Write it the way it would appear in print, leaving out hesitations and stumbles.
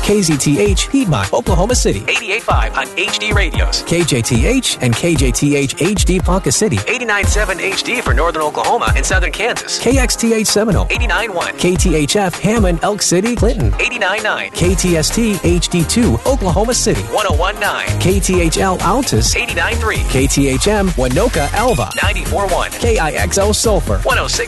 KZTH, Piedmont, Oklahoma City. 88.5 on HD radios. KJTH and KJTH HD Ponca City. 89.7 HD for Northern Oklahoma and Southern Kansas. KXTH Seminole. 89.1. KTHF Hammond, Elk City, Clinton. 89.9. KTST HD2, Oklahoma City. 101.9. KTHL Altus. 89.3. KTHM Winoka Alva. 94.1. KIXO Sulphur. 106.